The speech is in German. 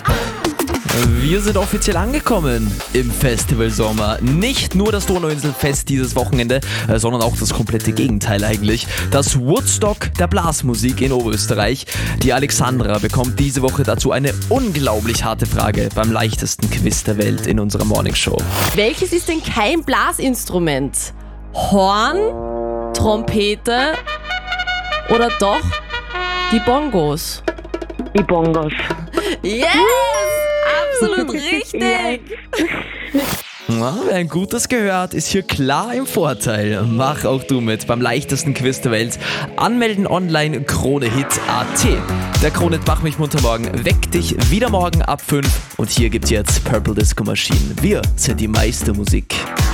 Wir sind offiziell angekommen im Festival Sommer. Nicht nur das Donauinselfest dieses Wochenende, sondern auch das komplette Gegenteil eigentlich. Das Woodstock der Blasmusik in Oberösterreich. Die Alexandra bekommt diese Woche dazu eine unglaublich harte Frage beim leichtesten Quiz der Welt in unserer Morningshow. Welches ist denn kein Blasinstrument? Horn, Trompete oder doch die Bongos? Die Bongos. Yes! Absolut richtig! Na, wer ein Gutes gehört, ist hier klar im Vorteil. Mach auch du mit beim leichtesten Quiz der Welt. Anmelden online KroneHit.at. Der KroneHit Mach mich munter morgen weckt dich wieder morgen ab 5. Und hier gibt's jetzt Purple Disco Machine. Wir sind die Meistermusik.